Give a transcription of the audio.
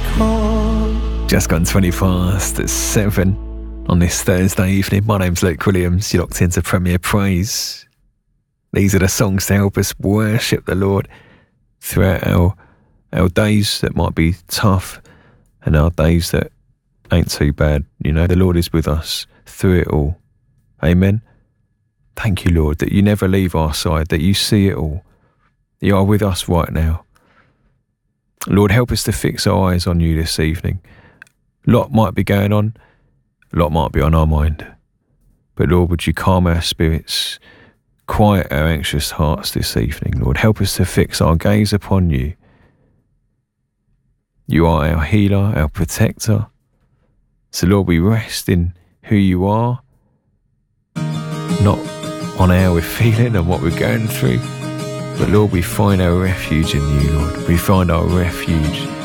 Just gone 20 past at 7 on this Thursday evening. My name's Luke Williams. You're locked into Premier Praise. These are the songs to help us worship the Lord throughout our days that might be tough and our days that ain't too bad. You know, the Lord is with us through it all. Amen. Thank you, Lord, that you never leave our side, that you see it all. You are with us right now. Lord, help us to fix our eyes on you this evening. A lot might be going on, a lot might be on our mind. But Lord, would you calm our spirits, quiet our anxious hearts this evening. Lord, help us to fix our gaze upon you. You are our healer, our protector. So Lord, we rest in who you are, not on how we're feeling and what we're going through. But Lord, we find our refuge in you, Lord. We find our refuge